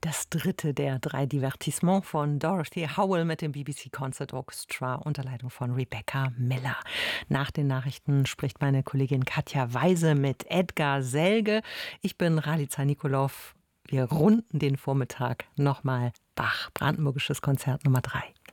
Das dritte der 3 Divertissements von Dorothy Howell mit dem BBC Concert Orchestra unter Leitung von Rebecca Miller. Nach den Nachrichten spricht meine Kollegin Katja Weise mit Edgar Selge. Ich bin Ralica Nikolov. Wir runden den Vormittag nochmal Bach, Brandenburgisches Konzert Nummer 3.